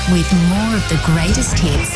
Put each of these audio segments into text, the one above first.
with more of the greatest hits.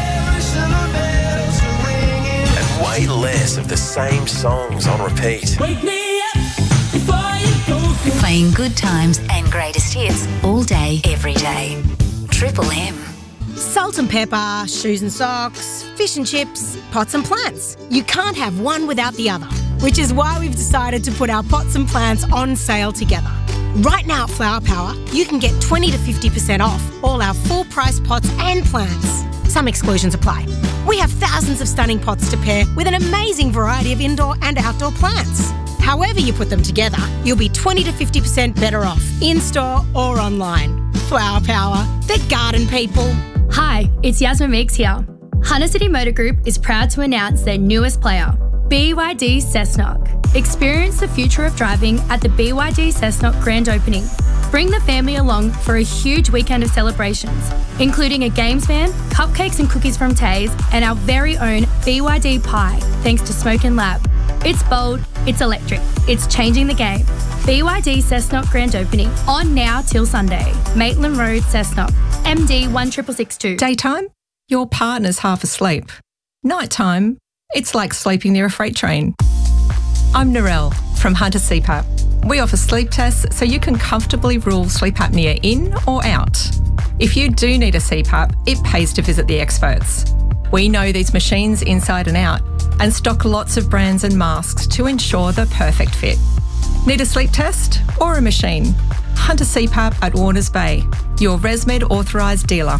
And way less of the same songs on repeat. Wake me up before you go. Playing good times and greatest hits all day, every day. Triple M. Salt and pepper, shoes and socks, fish and chips, pots and plants. You can't have one without the other, which is why we've decided to put our pots and plants on sale together. Right now at Flower Power, you can get 20 to 50% off all our full price pots and plants. Some exclusions apply. We have thousands of stunning pots to pair with an amazing variety of indoor and outdoor plants. However you put them together, you'll be 20 to 50% better off, in-store or online. Flower Power, the garden people. Hi, it's Yasmin Meeks here. Hunter City Motor Group is proud to announce their newest player, BYD Cessnock. Experience the future of driving at the BYD Cessnock grand opening. Bring the family along for a huge weekend of celebrations, including a games van, cupcakes and cookies from Taze, and our very own BYD Pie, thanks to Smoke and Lab. It's bold, it's electric, it's changing the game. BYD Cessnock grand opening, on now till Sunday. Maitland Road, Cessnock, MD 16662. Daytime, your partner's half asleep. Nighttime, it's like sleeping near a freight train. I'm Narelle from Hunter CPAP. We offer sleep tests so you can comfortably rule sleep apnea in or out. If you do need a CPAP, it pays to visit the experts. We know these machines inside and out and stock lots of brands and masks to ensure the perfect fit. Need a sleep test or a machine? Hunter CPAP at Warners Bay, your ResMed authorised dealer.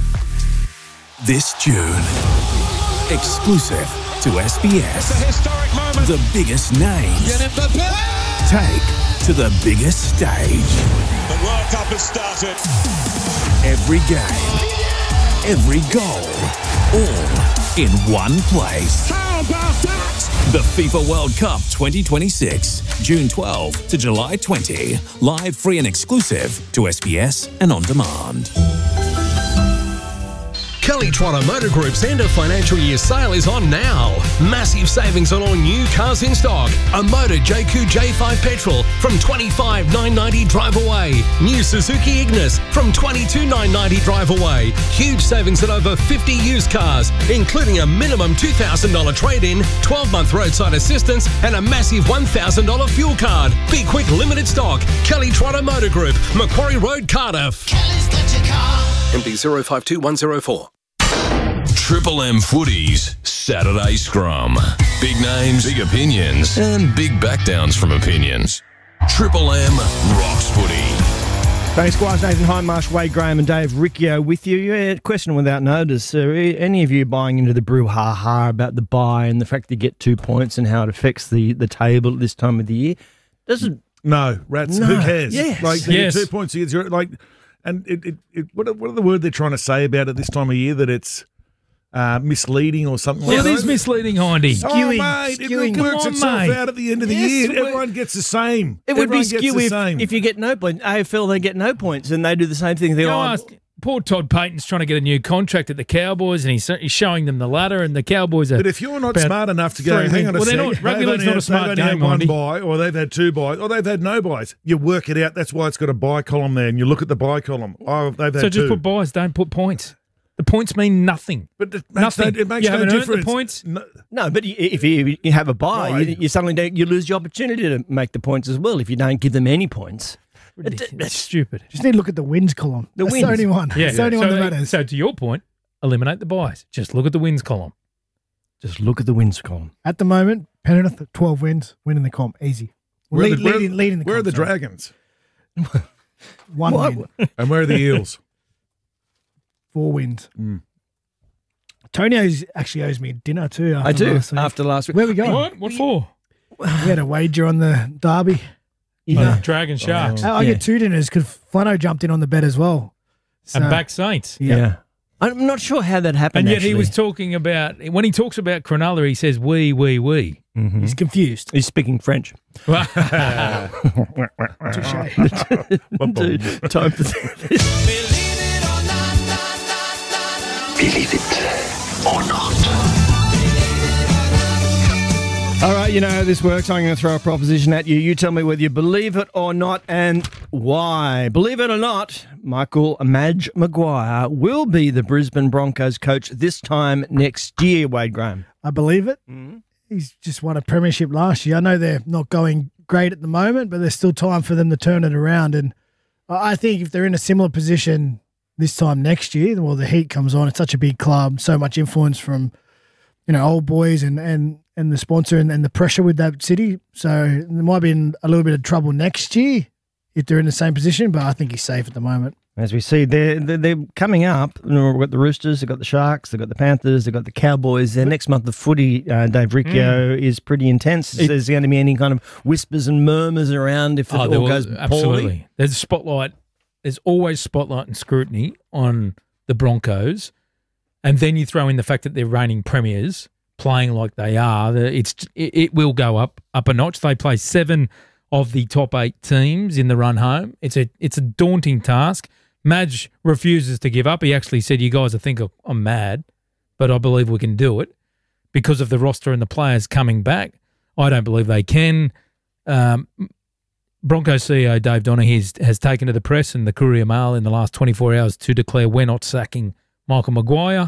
This June, exclusive to SBS. It's a historic moment. The biggest names take to the biggest stage. The World Cup has started. Every game, every goal, all in one place. How about that? The FIFA World Cup 2026, June 12 to July 20. Live, free and exclusive to SBS and on demand. Kelly Trotter Motor Group's end of financial year sale is on now. Massive savings on all new cars in stock. A Motor JQ J5 Petrol from $25,990 drive away. New Suzuki Ignis from $22,990 drive away. Huge savings on over 50 used cars, including a minimum $2,000 trade-in, 12-month roadside assistance and a massive $1,000 fuel card. Be quick, limited stock. Kelly Trotter Motor Group, Macquarie Road, Cardiff. Kelly's got your car. MD 052104. Triple M Footies Saturday Scrum. Big names, big opinions, and big backdowns from opinions. Triple M rocks footy. Thanks, Squires, Nathan Hindmarsh, Wade Graham and Dave Riccio with you. Yeah, question without notice. Any of you buying into the brouhaha about the bye and the fact that you get 2 points and how it affects the table at this time of the year? No, rats. No. Who cares? Yes. Like, they Yes. get 2 points against you. Like, and what are the word they're trying to say about it this time of year? That it's misleading or something like It that. is misleading, Hindy. Oh, mate, it works itself out at the end of the year. Yes, Everyone gets the same. It would be Everyone gets skew the same. if you get no points. AFL, they get no points and they do the same thing. They Go ask, poor Todd Payton's trying to get a new contract at the Cowboys and he's showing them the ladder and the Cowboys are... But if you're not about smart enough to go, three hang on a well, sec, they're not, rugby league's not a smart they've game, only had one Hindy. bye, or they've had 2 buys, or they've had no buys. You work it out. That's why it's got a buy column there, and you look at the buy column. Oh, they've had So just 2. put buys, don't put points. The points mean nothing. But it makes nothing. No, it makes you no haven't earned difference. the points. No, but if you have a buy, Right. you suddenly you lose the opportunity to make the points as well if you don't give them any points. It's stupid. Just need to look at the wins column. The That's wins. the only one. Yeah. That's the only one that matters. So to your point, eliminate the buys. Just look at the wins column. Just look at the wins column. At the moment, Penrith 12 wins, winning the comp, easy. Leading the Where are comp, the sorry. Dragons? One win, And where are the Eels? 4 wins. Tony actually owes me a dinner too. I do. Last week. After last week. Where we going? What for? We had a wager on the derby. Dragon Sharks. I get 2 dinners because Flano jumped in on the bet as well. And back Saints. Yeah. I'm not sure how that happened. And yet he actually. was talking about, when he talks about Cronulla, he says, we. Mhm. He's confused. He's speaking French. Touche. Dude, time for this. Believe it or not. All right, you know how this works. I'm going to throw a proposition at you. You tell me whether you believe it or not. And why. Believe it or not, Michael Madge Maguire will be the Brisbane Broncos coach this time next year, Wade Graham. I believe it. He's just won a premiership last year. I know they're not going great at the moment, but there's still time for them to turn it around. And I think if they're in a similar position this time next year, well, the heat comes on. It's such a big club, so much influence from, old boys and the sponsor and the pressure with that city. So there might be a little bit of trouble next year if they're in the same position, but I think he's safe at the moment. As we see, they're coming up. We've got the Roosters, they've got the Sharks, they've got the Panthers, they've got the Cowboys. Their next month of footy, Dave Riccio, is pretty intense. There's going to be any kind of whispers and murmurs around if it all goes poorly? Absolutely. There's a spotlight. There's always spotlight and scrutiny on the Broncos, and then you throw in the fact that they're reigning premiers, playing like they are. It will go up a notch. They play 7 of the top 8 teams in the run home. It's a daunting task. Madge refuses to give up. He actually said, "You guys, I think I'm mad, but I believe we can do it because of the roster and the players coming back." I don't believe they can. Broncos CEO Dave Donaghy has taken to the press and the Courier Mail in the last 24 hours to declare we're not sacking Michael Maguire.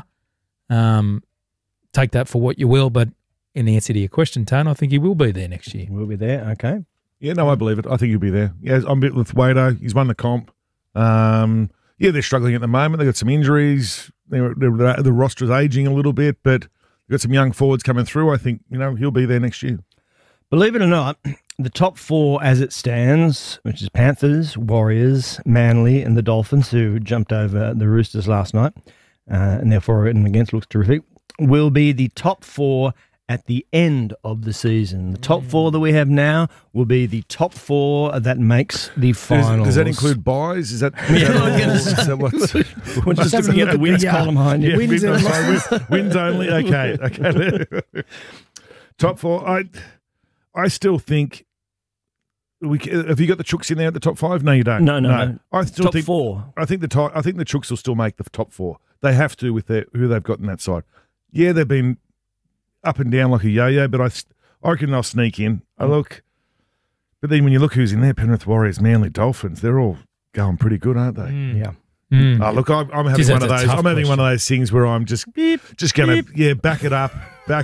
Take that for what you will, but in answer to your question, Tone, I think he will be there next year. We'll be there, okay. Yeah, no, I believe it. I think he'll be there. Yeah, I'm a bit with Wado. He's won the comp. They're struggling at the moment. They've got some injuries. The roster's aging a little bit, but they've got some young forwards coming through. I think, he'll be there next year. Believe it or not, the top 4 as it stands, which is Panthers, Warriors, Manly and the Dolphins, who jumped over the Roosters last night, and therefore and against looks terrific, will be the top 4 at the end of the season. The top 4 that we have now will be the top 4 that makes the finals. Does that include buys? Is that we're just looking at the wins column behind you. Wins only. Okay. Top 4. I still think have you got the Chooks in there at the top 5? No, you don't. No. I still top think 4. I think the Chooks will still make the top 4. They have to with who they've got in that side. Yeah, they've been up and down like a yo-yo, but I reckon they'll sneak in. But then when you look who's in there, Penrith Warriors, Manly, Dolphins, they're all going pretty good, aren't they? Yeah. Look, I'm having one of those. I'm having one of those things where I'm just going to back it up.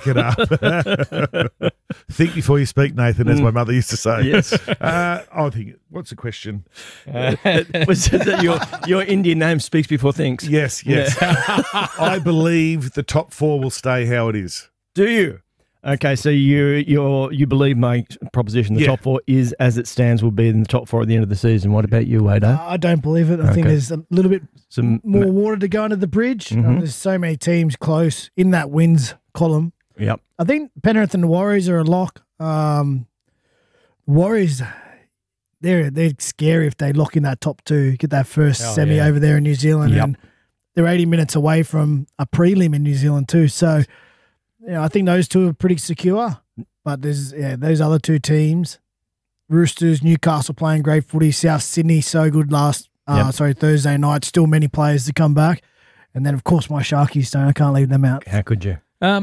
Think before you speak, Nathan, as my mother used to say. Yes. I think. What's the question? Was it that your Indian name speaks before things? Yes. Yeah. I believe the top 4 will stay how it is. Do you? Okay, so you believe my proposition. The top 4 is as it stands will be in the top 4 at the end of the season. What about you, Wado? I don't believe it. I think there's a little bit more water to go under the bridge. There's so many teams close in that wins column. Yep. I think Penrith and the Warriors are a lock. Warriors, they're scary if they lock in that top 2, get that first semi over there in New Zealand, and they're 80 minutes away from a prelim in New Zealand too. So, I think those 2 are pretty secure. But there's those other 2 teams, Roosters, Newcastle playing great footy, South Sydney so good Thursday night. Still many players to come back, and then of course my Sharkies. I can't leave them out. How could you?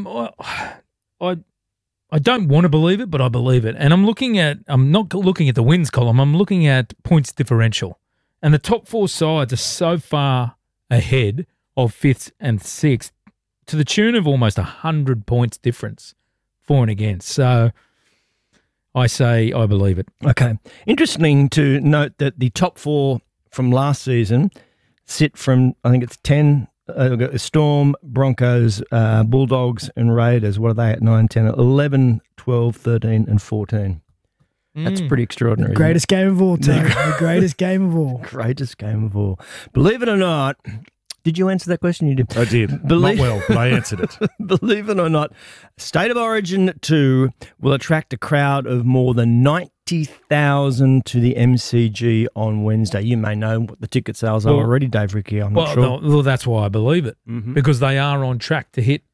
I don't want to believe it, but I believe it. And I'm not looking at the wins column. I'm looking at points differential. And the top 4 sides are so far ahead of 5th and 6th to the tune of almost 100 points difference for and against. So I say I believe it. Okay. Interesting to note that the top 4 from last season sit from, I think it's 10, Storm, Broncos, Bulldogs and Raiders. What are they at 9, 10, 11, 12, 13 and 14? That's pretty extraordinary. The greatest game of all, Tony. The greatest game of all. Greatest game of all. Believe it or not, did you answer that question? You did. I did. Not well, but I answered it. Believe it or not, State of Origin 2 will attract a crowd of more than 90,000 to the MCG on Wednesday. You may know what the ticket sales are already, Dave Riccio. I'm not sure. Well, that's why I believe it, because they are on track to hit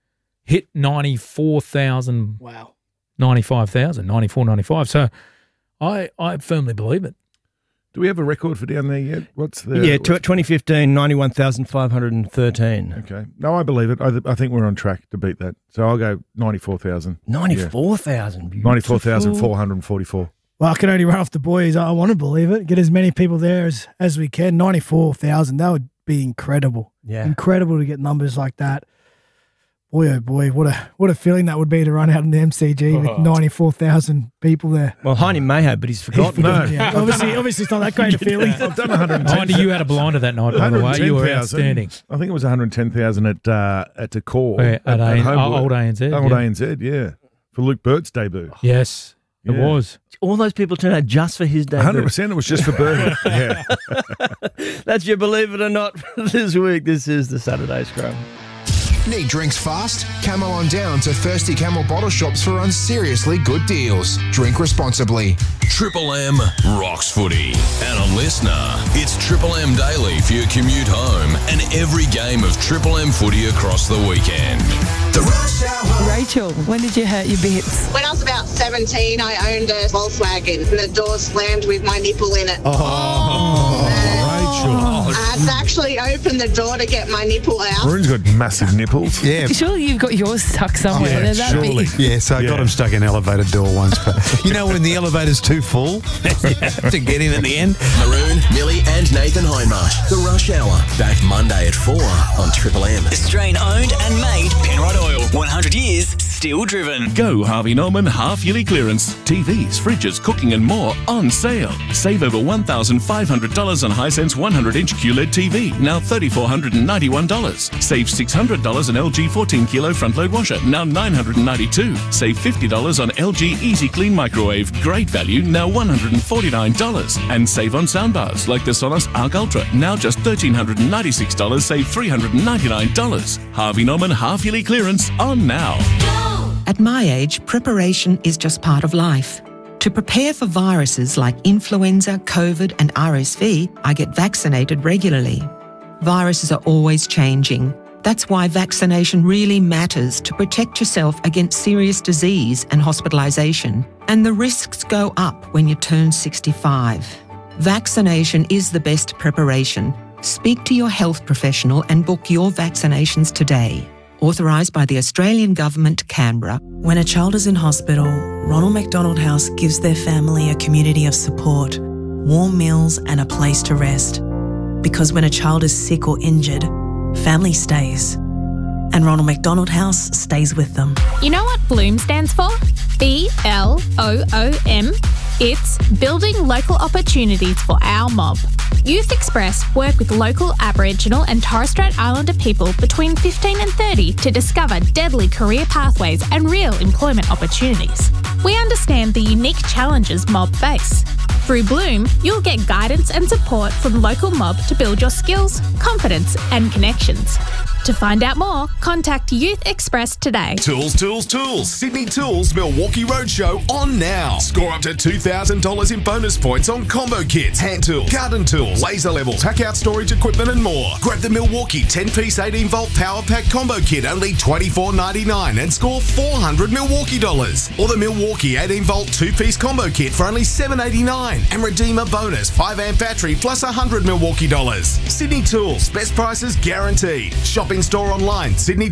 94,000. Wow. 95,000, 94, 95. So I firmly believe it. Do we have a record for down there yet? What's the 2015, 91,513. Okay. No, I believe it. I think we're on track to beat that. So I'll go 94,000. 94,000. 94,444. Well, I can only run off the boys. I want to believe it. Get as many people there as we can. 94,000. That would be incredible. Yeah. Incredible to get numbers like that. Boy, oh boy, what a feeling that would be to run out in the MCG with 94,000 people there. Well, Heine may have, but he's forgotten. Yeah. Obviously, it's not that great a feeling. I've done 110. Heine, you had a blinder that night, by the way. You were outstanding. I think it was 110,000 at Decor. At Homewood. Old ANZ. Old ANZ, yeah. For Luke Burt's debut. Yes, it was. All those people turned out just for his debut. 100% it was just for Burt. Yeah. That's your Believe It or Not this week. This is the Saturday Scrum. Need drinks fast? Camel on down to Thirsty Camel bottle shops for unseriously good deals. Drink responsibly. Triple M rocks footy. And a listener, it's Triple M Daily for your commute home and every game of Triple M footy across the weekend. The Rush Hour. Rachel, when did you hurt your bits? When I was about 17, I owned a Volkswagen and the door slammed with my nipple in it. Rachel. I had to actually open the door to get my nipple out. Maroon's got massive nipples. Yeah. Surely you've got yours stuck somewhere. They're that big. Yeah, so I got him stuck in an elevator door once. But you know when the elevator's too full? You have to get in at the end. Maroon, Millie and Nathan Hindmarsh. The Rush Hour. Back Monday at 4 on Triple M. Australian owned and made Penrite Oil. 100 years, still driven. Go Harvey Norman half-yearly clearance. TVs, fridges, cooking and more on sale. Save over $1,500 on Hisense 100-inch QLED TV, now $3,491. Save $600 on LG 14-kilo front-load washer, now $992. Save $50 on LG Easy Clean microwave, great value, now $149. And save on soundbars like the Sonos Arc Ultra, now just $1,396, save $399. Harvey Norman half-yearly clearance on now. At my age, preparation is just part of life. To prepare for viruses like influenza, COVID and RSV, I get vaccinated regularly. Viruses are always changing. That's why vaccination really matters to protect yourself against serious disease and hospitalisation. And the risks go up when you turn 65. Vaccination is the best preparation. Speak to your health professional and book your vaccinations today. Authorised by the Australian Government, Canberra. When a child is in hospital, Ronald McDonald House gives their family a community of support, warm meals and a place to rest. Because when a child is sick or injured, family stays. And Ronald McDonald House stays with them. You know what Bloom stands for? BLOOM. It's Building Local Opportunities for Our Mob. Youth Express work with local Aboriginal and Torres Strait Islander people between 15 and 30 to discover deadly career pathways and real employment opportunities. We understand the unique challenges mob face. Through Bloom, you'll get guidance and support from local mob to build your skills, confidence and connections. To find out more, contact Youth Express today. Tools, Tools, Tools. Sydney Tools Milwaukee Roadshow on now. Score up to $2,000 in bonus points on combo kits, hand tools, garden tools, laser levels, hack out storage equipment and more. Grab the Milwaukee 10-piece 18-volt power pack combo kit, only $24.99 and score $400 Milwaukee dollars. Or the Milwaukee 18-volt 2-piece combo kit for only $7.89 and redeem a bonus 5-amp battery plus $100 Milwaukee dollars. Sydney Tools, best prices guaranteed. Shop in store online,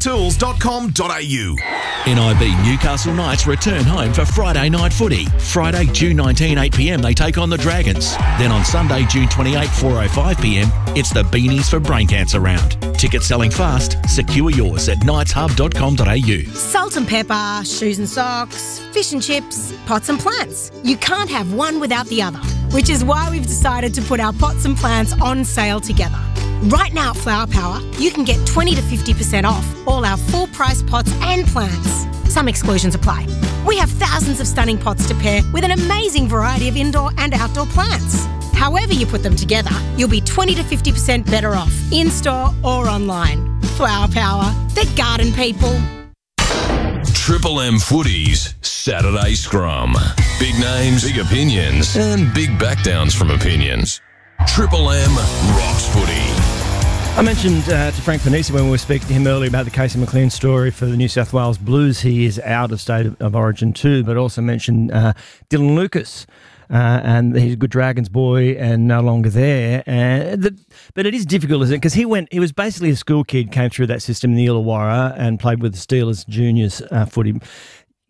sydneytools.com.au. NIB Newcastle Knights return home for Friday night footy. Friday, June 19, 8pm, they take on the Dragons. Then on Sunday, June 28, 4:05pm, it's the Beanies for Brain Cancer round. Tickets selling fast. Secure yours at knightshub.com.au. Salt and pepper, shoes and socks, fish and chips, pots and plants. You can't have one without the other, which is why we've decided to put our pots and plants on sale together. Right now at Flower Power, you can get 20 to 50% off all our full price pots and plants. Some exclusions apply. We have thousands of stunning pots to pair with an amazing variety of indoor and outdoor plants. However you put them together, you'll be 20 to 50% better off, in-store or online. Flower Power, the garden people. Triple M Footy's Saturday Scrum. Big names, big opinions, and big backdowns from opinions. Triple M rocks footy. I mentioned to Frank Panisi when we were speaking to him earlier about the Casey McLean story for the New South Wales Blues. He is out of state of origin too, but also mentioned Dylan Lucas. And he's a good Dragons boy and no longer there. But it is difficult, isn't it? Because he was basically a school kid, came through that system in the Illawarra and played with the Steelers juniors footy.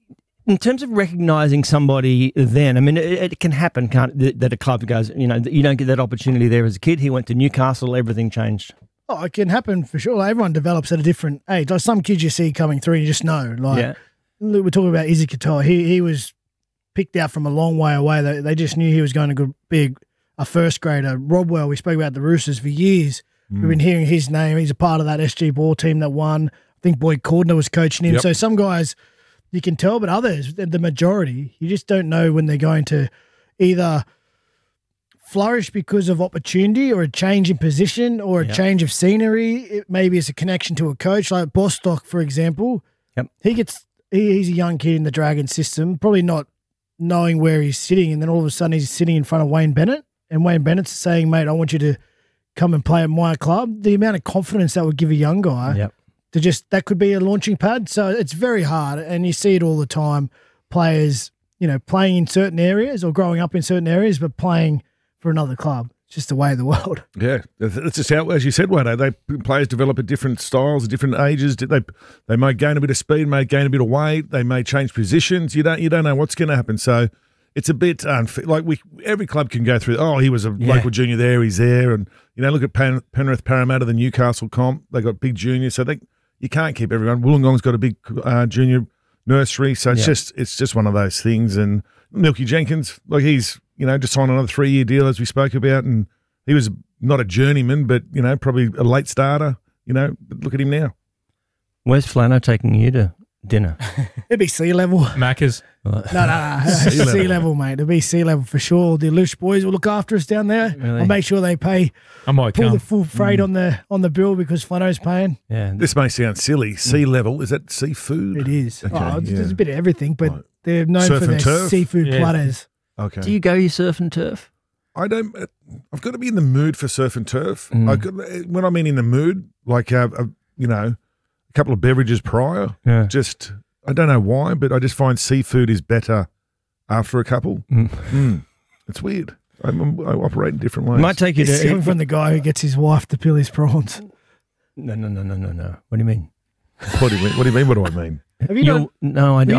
in terms of recognising somebody then, I mean, it can happen, can't it, that a club goes, you don't get that opportunity there as a kid. He went to Newcastle, everything changed. Oh, it can happen for sure. Like, everyone develops at a different age. Like some kids you see coming through and you just know. Like we're talking about Izzy Katoa. He was picked out from a long way away. They just knew he was going to be a first grader. Robwell, we spoke about the Roosters for years. We've been hearing his name. He's a part of that SG ball team that won. I think Boyd Cordner was coaching him. So some guys you can tell, but others, the majority, you just don't know when they're going to either flourish because of opportunity or a change in position or a change of scenery. Maybe it's a connection to a coach, like Bostock, for example. He's a young kid in the Dragon system, probably not knowing where he's sitting, and then all of a sudden he's sitting in front of Wayne Bennett, and Wayne Bennett's saying, mate, I want you to come and play at my club. The amount of confidence that would give a young guy that could be a launching pad. So it's very hard, and you see it all the time. Players, playing in certain areas or growing up in certain areas, but playing for another club. It's just the way of the world. Yeah, it's just how, as you said, Wayne, players develop at different styles, at different ages. They may gain a bit of speed, may gain a bit of weight, they may change positions. You don't know what's going to happen. So it's a bit unfair. Like every club can go through. Oh, he was a local junior there. He's there, and look at Penrith, Parramatta, the Newcastle comp. They got big juniors, so you can't keep everyone. Wollongong's got a big junior nursery, so it's just one of those things. And Milky Jenkins, like he's just signed another 3-year deal as we spoke about, and he was not a journeyman, but probably a late starter. But look at him now. Where's Flano taking you to dinner? It'd be sea level. Macca's. No. Sea level, mate. It'll be sea level for sure. The Lush boys will look after us down there. Really? I'll make sure they pull the full freight on the bill because Flano's paying. Yeah. This may sound silly. Sea level, is that seafood? It is. Okay, There's a bit of everything, but they're known Surf for and their turf? seafood platters. Okay. Do you go your surf and turf? I don't. I've got to be in the mood for surf and turf. When I mean in the mood, like a couple of beverages prior. Yeah. Just I don't know why, but I just find seafood is better after a couple. It's weird. I operate in different ways. Might take you It's coming from the guy who gets his wife to peel his prawns. No. What do you mean? What do you mean? What do you mean? What do I mean? Have you not? No, I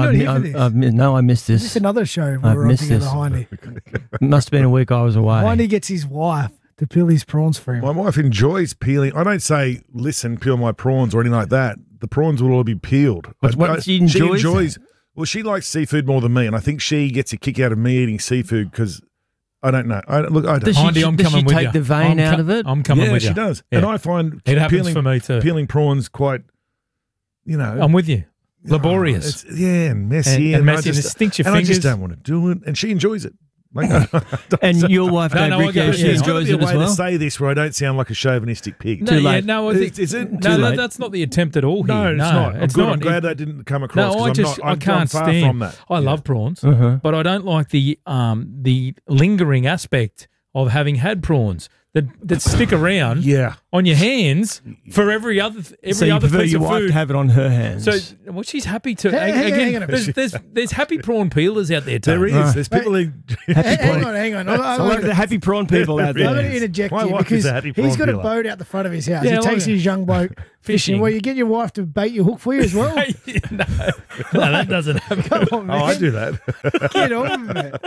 missed this. Is this another show I've we're on missed together, this. Hindy? It must have been a week I was away. Hindy gets his wife to peel his prawns for him. My wife enjoys peeling. I don't say, listen, peel my prawns or anything like that. The prawns will all be peeled. She enjoys that? Well, she likes seafood more than me, and I think she gets a kick out of me eating seafood because I don't know. I don't. Does she take the vein out of it? I'm coming with you. Yeah, she does. Yeah. And I find it happens for me too. Peeling prawns quite, I'm with you. Laborious. And messy. And messy. And it stinks your and fingers. I just don't want to do it. And she enjoys it. And your wife, Dave Riccio, she enjoys it as way well? to say this where I don't sound like a chauvinistic pig. No, I think, is it? That's not the attempt at all here. No, it's not. It's I'm glad that didn't come across. No, I can't far stand. from that. I love prawns, but I don't like the lingering aspect of having had prawns that stick around on your hands for every other So you other prefer piece your of wife food. to have it on her hands? So, she's happy to. Hang on a there's happy prawn peelers out there, Tony. There is. There's people who. Hang on. the happy prawn people out there. I'm going to interject My here wife is because a happy prawn he's got a peeler. boat out the front of his house. Yeah, he takes his young bloke fishing. Fishing. Well, you get your wife to bait your hook for you as well. No, that doesn't happen. Come on, man. Oh, I do that. Get on with it.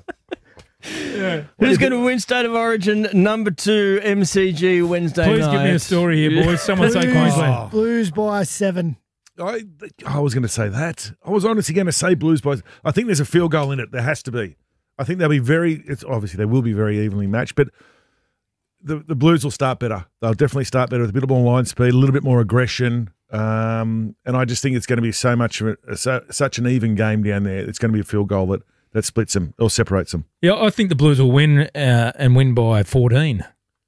Who's going to win State of Origin number 2 MCG Wednesday night? Please give me a story here, boys. Someone say Queensland. Blues by 7. I was going to say that. I was honestly going to say Blues boys. I think there's a field goal in it. There has to be. I think they'll be obviously they will be very evenly matched, but the Blues will start better. They'll definitely start better with a bit more line speed, a little bit more aggression. And I just think it's going to be so much of such an even game down there. It's going to be a field goal that splits them or separates them. Yeah, I think the Blues will win and win by 14.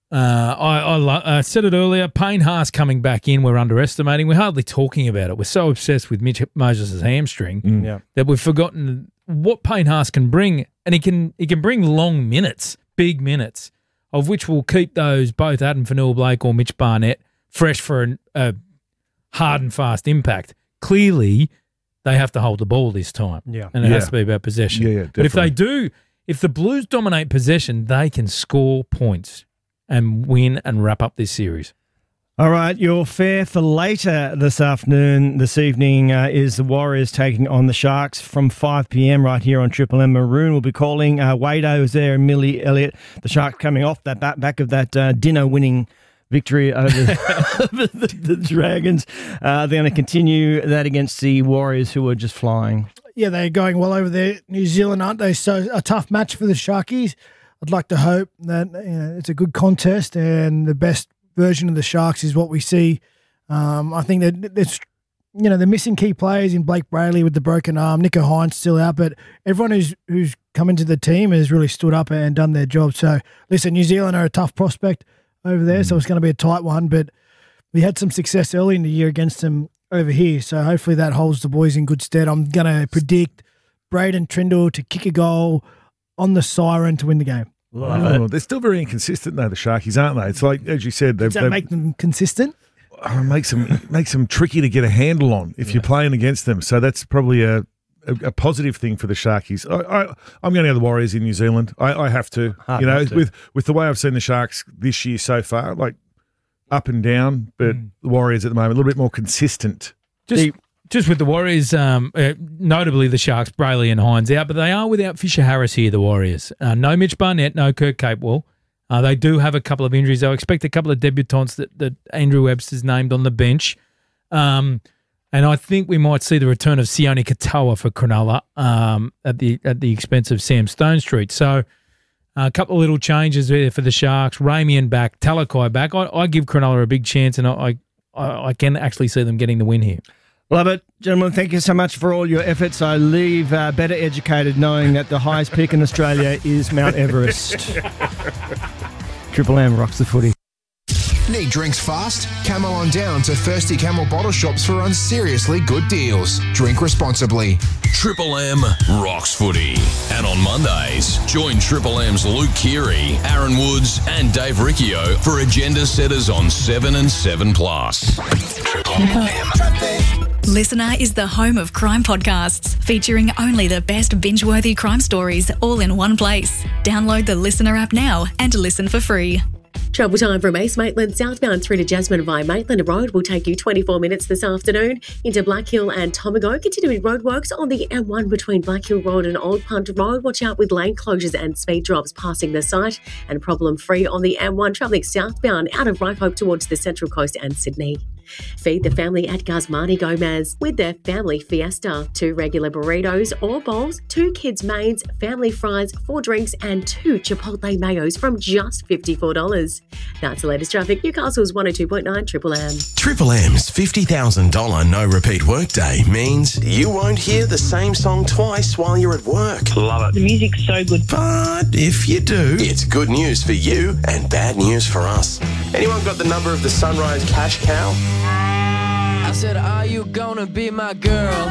I said it earlier, Payne Haas coming back in, we're underestimating. We're hardly talking about it. We're so obsessed with Mitch Moses' hamstring that we've forgotten what Payne Haas can bring. And he can bring long minutes, big minutes, of which will keep those, both Adam Fanua-Blake or Mitch Barnett, fresh for a hard and fast impact. Clearly, they have to hold the ball this time. Yeah. And it has to be about possession. Yeah, but if the Blues dominate possession, they can score points and win and wrap up this series. All right, your fare for later this evening, is the Warriors taking on the Sharks from 5 p.m. right here on Triple M. Maroon will be calling. Wado is there and Millie Elliott. The Sharks coming off that back of that dinner-winning victory over the Dragons. They're going to continue that against the Warriors, who are just flying. Yeah, they're going well over there, New Zealand, aren't they? So a tough match for the Sharkies. I'd like to hope that it's a good contest and the best version of the Sharks is what we see. I think that there's, they're missing key players in Blake Brayley with the broken arm. Nico Hines still out, but everyone who's come into the team has really stood up and done their job. So, listen, New Zealand are a tough prospect over there, so it's going to be a tight one, but we had some success early in the year against them over here, so hopefully that holds the boys in good stead. I'm going to predict Braden Trindle to kick a goal on the siren to win the game. They're still very inconsistent, though, the Sharkies, aren't they? It's like, as you said, does that make them consistent? Makes them tricky to get a handle on if you're playing against them. So that's probably a positive thing for the Sharkies. I'm going to go the Warriors in New Zealand. I have to. With the way I've seen the Sharks this year so far, like up and down, but the Warriors at the moment a little bit more consistent. Just with the Warriors, notably the Sharks, Brayley and Hines out, but they are without Fisher Harris here, the Warriors. No Mitch Barnett, no Kirk Capewell. They do have a couple of injuries. I expect a couple of debutants that Andrew Webster's named on the bench. And I think we might see the return of Sione Katoa for Cronulla at the expense of Sam Stonestreet. So a couple of little changes there for the Sharks. Ramian back, Talakai back. I give Cronulla a big chance, and I can actually see them getting the win here. Love it. Gentlemen, thank you so much for all your efforts. I leave better educated knowing that the highest peak in Australia is Mount Everest. Triple M rocks the footy. Need drinks fast? Camel on down to Thirsty Camel bottle shops for unseriously good deals. Drink responsibly. Triple M rocks footy. And on Mondays, join Triple M's Luke Keary, Aaron Woods and Dave Riccio for agenda setters on 7 and 7+. Triple M. Listener is the home of crime podcasts, featuring only the best binge-worthy crime stories all in one place. Download the Listener app now and listen for free. Travel time from East Maitland southbound through to Jasmine via Maitland Road will take you 24 minutes this afternoon into Black Hill and Tomago. Continuing roadworks on the M1 between Black Hill Road and Old Punt Road. Watch out with lane closures and speed drops passing the site, and problem-free on the M1 travelling southbound out of Ripe Hope towards the Central Coast and Sydney. Feed the family at Guzmani Gomez with their family fiesta. 2 regular burritos or bowls, 2 kids' mains, family fries, 4 drinks and 2 Chipotle mayos from just $54. That's the latest traffic. Newcastle's 102.9 Triple M. Triple M's $50,000 no repeat workday means you won't hear the same song twice while you're at work. Love it. The music's so good. But if you do, it's good news for you and bad news for us. Anyone got the number of the Sunrise Cash Cow? I said, are you gonna be my girl?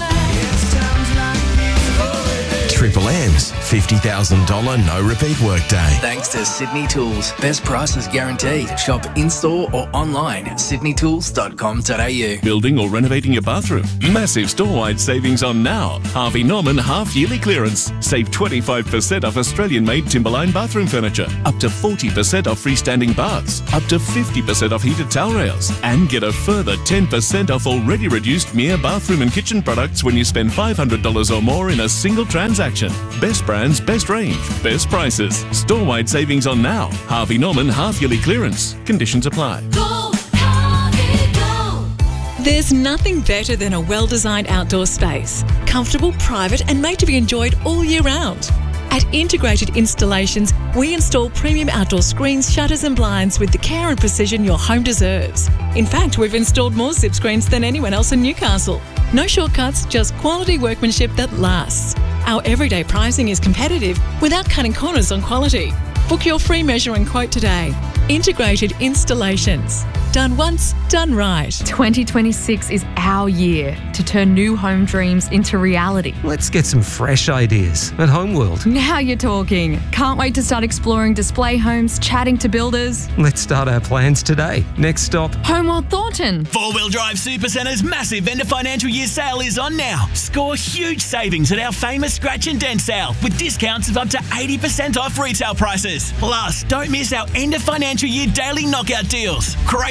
Triple M's $50,000 no repeat workday. Thanks to Sydney Tools. Best prices guaranteed. Shop in-store or online at sydneytools.com.au. Building or renovating your bathroom? Massive store-wide savings on now. Harvey Norman half-yearly clearance. Save 25% off Australian-made Timberline bathroom furniture. Up to 40% off freestanding baths. Up to 50% off heated towel rails. And get a further 10% off already reduced Mere bathroom and kitchen products when you spend $500 or more in a single transaction. Best brands, best range, best prices. Store-wide savings on now. Harvey Norman half-yearly clearance. Conditions apply. Go, Harvey, go. There's nothing better than a well-designed outdoor space. Comfortable, private and made to be enjoyed all year round. At Integrated Installations, we install premium outdoor screens, shutters and blinds with the care and precision your home deserves. In fact, we've installed more zip screens than anyone else in Newcastle. No shortcuts, just quality workmanship that lasts. Our everyday pricing is competitive without cutting corners on quality. Book your free measure and quote today. Integrated Installations. Done once, done right. 2026 is our year to turn new home dreams into reality. Let's get some fresh ideas at Homeworld. Now you're talking. Can't wait to start exploring display homes, chatting to builders. Let's start our plans today. Next stop, Homeworld Thornton. 4-Wheel Drive Supercenter's massive end of financial year sale is on now. Score huge savings at our famous Scratch and Dent sale with discounts of up to 80% off retail prices. Plus, don't miss our end of financial year daily knockout deals. Crazy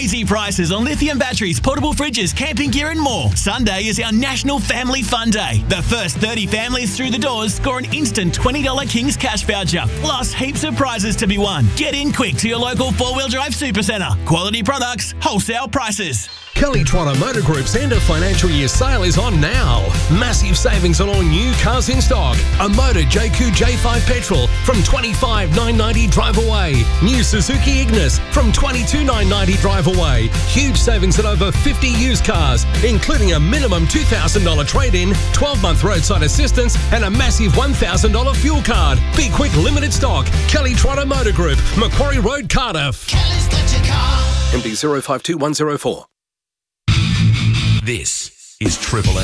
crazy prices on lithium batteries, portable fridges, camping gear and more. Sunday is our National Family Fun Day. The first 30 families through the doors score an instant $20 King's Cash voucher, plus heaps of prizes to be won. Get in quick to your local four-wheel drive supercentre. Quality products, wholesale prices. Kelly Trotter Motor Group's end of financial year sale is on now. Massive savings on all new cars in stock. A Motor JQ J5 Petrol from $25,990 drive away. New Suzuki Ignis from $22,990 drive away. Huge savings on over 50 used cars, including a minimum $2,000 trade-in, 12-month roadside assistance and a massive $1,000 fuel card. Be quick, limited stock. Kelly Trotter Motor Group, Macquarie Road, Cardiff. Kelly's got your car. MD 052104. This is Triple M.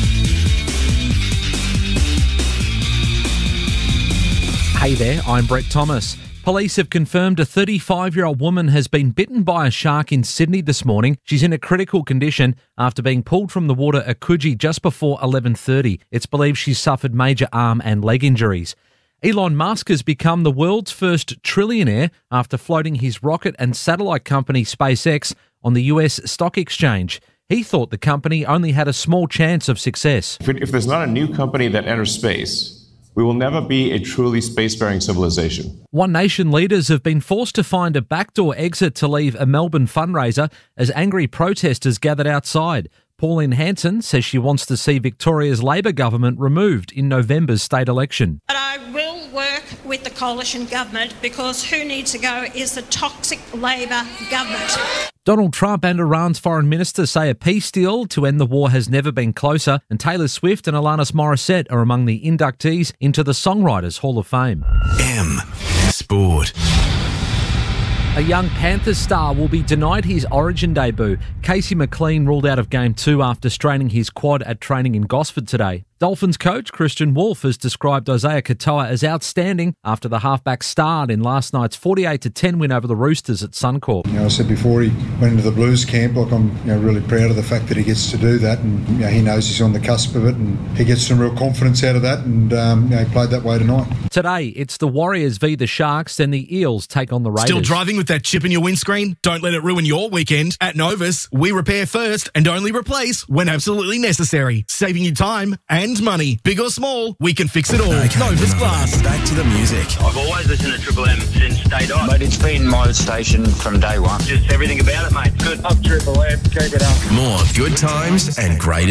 Hey there, I'm Brett Thomas. Police have confirmed a 35-year-old woman has been bitten by a shark in Sydney this morning. She's in a critical condition after being pulled from the water at Coogee just before 11:30. It's believed she's suffered major arm and leg injuries. Elon Musk has become the world's first trillionaire after floating his rocket and satellite company SpaceX on the US stock exchange. He thought the company only had a small chance of success. If there's not a new company that enters space, we will never be a truly spacefaring civilization. One Nation leaders have been forced to find a backdoor exit to leave a Melbourne fundraiser as angry protesters gathered outside. Pauline Hanson says she wants to see Victoria's Labor government removed in November's state election. But I will work with the coalition government because who needs to go is the toxic Labor government. Donald Trump and Iran's foreign minister say a peace deal to end the war has never been closer, and Taylor Swift and Alanis Morissette are among the inductees into the Songwriters Hall of Fame. M Sport. A young Panthers star will be denied his Origin debut. Casey McLean ruled out of Game 2 after straining his quad at training in Gosford today. Dolphins coach Christian Wolff has described Isaiah Katoa as outstanding after the halfback starred in last night's 48-10 win over the Roosters at Suncorp. I said before he went into the Blues camp, I'm really proud of the fact that he gets to do that, and he knows he's on the cusp of it, and he gets some real confidence out of that, and he played that way tonight. Today, it's the Warriors v the Sharks, and the Eels take on the Raiders. Still driving with that chip in your windscreen? Don't let it ruin your weekend. At Novus, we repair first and only replace when absolutely necessary, saving you time and money. Big or small, we can fix it all. Okay, Novus Glass. Back to the music. I've always listened to Triple M since day dot. Mate, it's been my station from day one. Just everything about it, mate. Good. Up Triple M, keep it up. More good times and great